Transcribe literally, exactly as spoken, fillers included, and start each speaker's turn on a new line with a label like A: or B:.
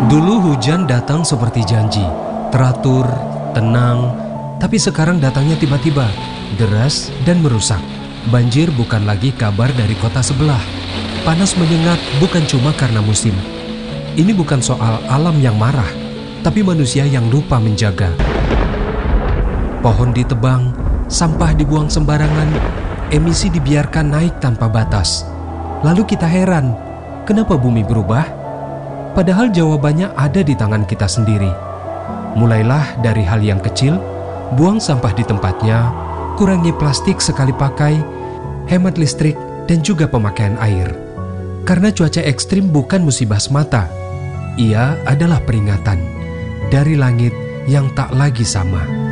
A: Dulu hujan datang seperti janji, teratur, tenang, tapi sekarang datangnya tiba-tiba, deras dan merusak. Banjir bukan lagi kabar dari kota sebelah. Panas menyengat bukan cuma karena musim. Ini bukan soal alam yang marah, tapi manusia yang lupa menjaga. Pohon ditebang, sampah dibuang sembarangan, emisi dibiarkan naik tanpa batas. Lalu kita heran, kenapa bumi berubah? Padahal jawabannya ada di tangan kita sendiri. Mulailah dari hal yang kecil, buang sampah di tempatnya, kurangi plastik sekali pakai, hemat listrik, dan juga pemakaian air. Karena cuaca ekstrim bukan musibah semata, ia adalah peringatan dari langit yang tak lagi sama.